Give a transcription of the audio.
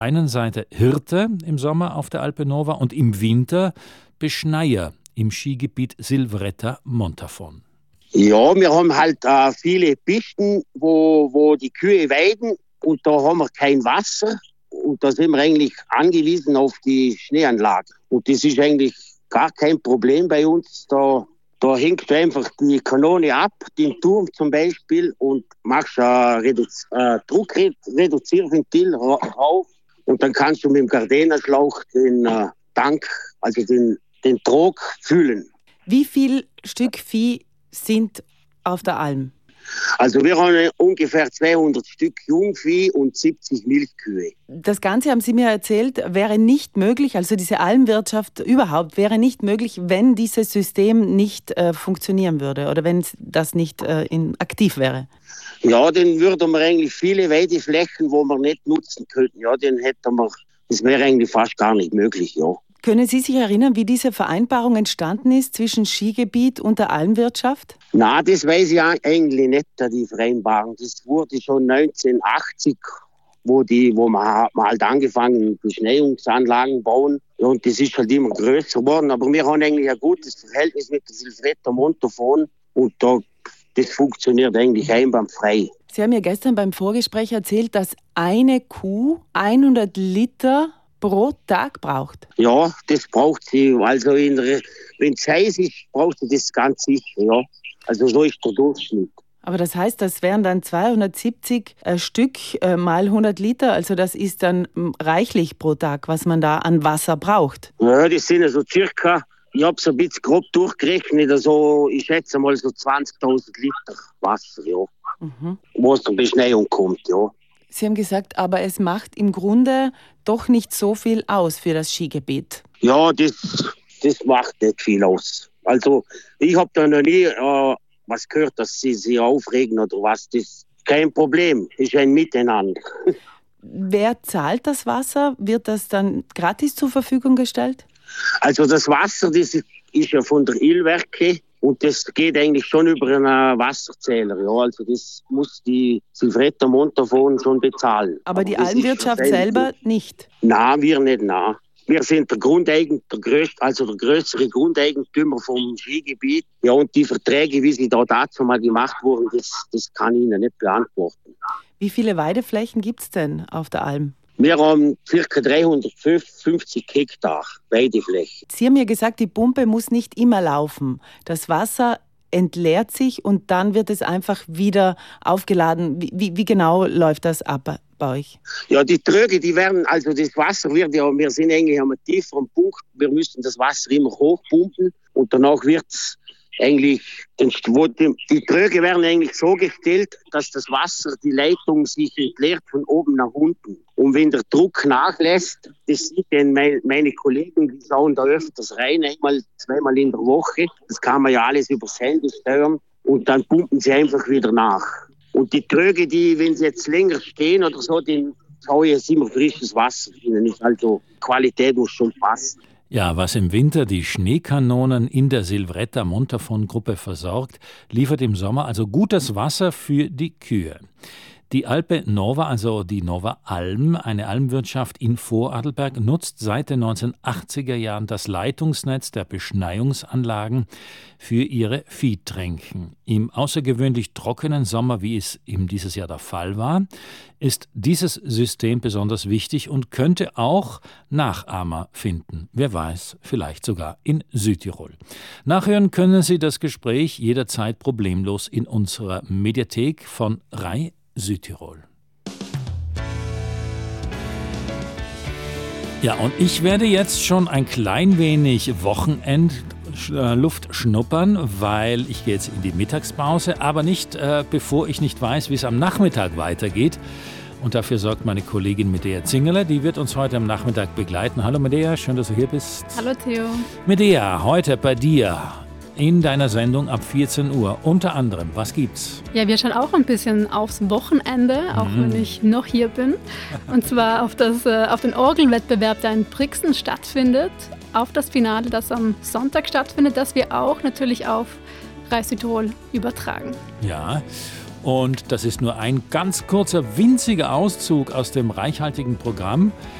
Einen Seite Hirte im Sommer auf der Alpe Nova und im Winter Beschneier im Skigebiet Silvretta Montafon. Ja, wir haben halt viele Pisten, wo die Kühe weiden und da haben wir kein Wasser und da sind wir eigentlich angewiesen auf die Schneeanlage. Und das ist eigentlich gar kein Problem bei uns. Da hängt du einfach die Kanone ab, den Turm zum Beispiel und machst ein Druckreduzierventil rauf und dann kannst du mit dem Gardena-Schlauch den Tank, also den Trog füllen. Wie viel Stück Vieh sind auf der Alm? Also wir haben ungefähr 200 Stück Jungvieh und 70 Milchkühe. Das Ganze, haben Sie mir erzählt, wäre nicht möglich, also diese Almwirtschaft überhaupt, wäre nicht möglich, wenn dieses System nicht funktionieren würde oder wenn das nicht aktiv wäre. Ja, dann würden wir eigentlich viele Weideflächen, wo wir nicht nutzen könnten, ja, den hätten wir, das wäre eigentlich fast gar nicht möglich, ja. Können Sie sich erinnern, wie diese Vereinbarung entstanden ist zwischen Skigebiet und der Almwirtschaft? Na, das weiß ich eigentlich nicht, die Vereinbarung. Das wurde schon 1980, wo man halt angefangen, Beschneiungsanlagen bauen. Und das ist halt immer größer geworden. Aber wir haben eigentlich ein gutes Verhältnis mit der Silvretta Montafon. Und das funktioniert eigentlich einwandfrei. Sie haben mir gestern beim Vorgespräch erzählt, dass eine Kuh 100 Liter pro Tag braucht. Ja, das braucht sie. Also wenn es heiß ist, braucht sie das ganz sicher. Ja. Also so ist der Durchschnitt. Aber das heißt, das wären dann 270 Stück mal 100 Liter. Also das ist dann reichlich pro Tag, was man da an Wasser braucht. Ja, das sind also circa, ich habe es ein bisschen grob durchgerechnet, also ich schätze mal so 20.000 Liter Wasser, ja. Wo es zur Beschneiung kommt, ja. Sie haben gesagt, aber es macht im Grunde doch nicht so viel aus für das Skigebiet. Ja, das macht nicht viel aus. Also ich habe da noch nie was gehört, dass sie sich aufregen oder was. Das ist kein Problem, das ist ein Miteinander. Wer zahlt das Wasser? Wird das dann gratis zur Verfügung gestellt? Also das Wasser, das ist ja von der Illwerke. Und das geht eigentlich schon über einen Wasserzähler. Ja. Also das muss die Silvretta Montafon schon bezahlen. Aber die Almwirtschaft selber nicht? Nein, wir nicht. Nein. Wir sind der größere Grundeigentümer vom Skigebiet. Ja, und die Verträge, wie sie dazu mal gemacht wurden, das kann ich Ihnen nicht beantworten. Wie viele Weideflächen gibt es denn auf der Alm? Wir haben ca. 350 Hektar Weidefläche. Sie haben mir gesagt, die Pumpe muss nicht immer laufen. Das Wasser entleert sich und dann wird es einfach wieder aufgeladen. Wie genau läuft das ab bei euch? Ja, die Tröge, also das Wasser wird ja, wir sind eigentlich am tieferen Punkt. Wir müssen das Wasser immer hochpumpen und danach wird es eigentlich, die Tröge werden eigentlich so gestellt, dass das Wasser, die Leitung sich entleert von oben nach unten. Und wenn der Druck nachlässt, das sieht denn meine Kollegen, die schauen da öfters rein, zweimal in der Woche. Das kann man ja alles übers Handy steuern und dann pumpen sie einfach wieder nach. Und die Tröge, wenn sie jetzt länger stehen oder so, dann schaue ich jetzt immer frisches Wasser drinnen. Also Qualität muss schon passen. Ja, was im Winter die Schneekanonen in der Silvretta Montafon Gruppe versorgt, liefert im Sommer also gutes Wasser für die Kühe. Die Alpe Nova, also die Nova Alm, eine Almwirtschaft in Vorarlberg, nutzt seit den 1980er Jahren das Leitungsnetz der Beschneiungsanlagen für ihre Viehtränken. Im außergewöhnlich trockenen Sommer, wie es eben dieses Jahr der Fall war, ist dieses System besonders wichtig und könnte auch Nachahmer finden. Wer weiß, vielleicht sogar in Südtirol. Nachhören können Sie das Gespräch jederzeit problemlos in unserer Mediathek von RAI Südtirol. Ja, und ich werde jetzt schon ein klein wenig Wochenendluft schnuppern, weil ich gehe jetzt in die Mittagspause, aber nicht, bevor ich nicht weiß, wie es am Nachmittag weitergeht. Und dafür sorgt meine Kollegin Medea Zingerle, die wird uns heute am Nachmittag begleiten. Hallo Medea, schön, dass du hier bist. Hallo Theo. Medea, heute bei dir in deiner Sendung ab 14 Uhr. Unter anderem, was gibt's? Ja, wir schauen auch ein bisschen aufs Wochenende, auch wenn ich noch hier bin. Und zwar auf den Orgelwettbewerb, der in Brixen stattfindet, auf das Finale, das am Sonntag stattfindet, das wir auch natürlich auf RAI Südtirol übertragen. Ja, Und das ist nur ein ganz kurzer, winziger Auszug aus dem reichhaltigen Programm.